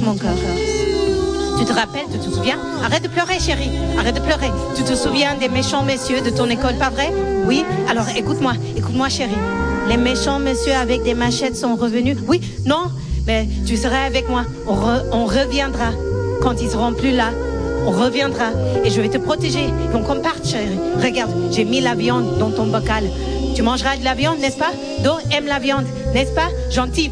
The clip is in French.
mon cœur. Tu te rappelles, tu te souviens? Arrête de pleurer, chérie. Arrête de pleurer. Tu te souviens des méchants messieurs de ton école, pas vrai? Oui? Alors écoute-moi, chérie. Les méchants messieurs avec des machettes sont revenus. Oui? Non? Mais tu seras avec moi. On reviendra. Quand ils seront plus là, on reviendra. Et je vais te protéger. Donc on parte, chérie. Regarde, j'ai mis la viande dans ton bocal. Tu mangeras de la viande, n'est-ce pas? Do aime la viande, n'est-ce pas? Gentil.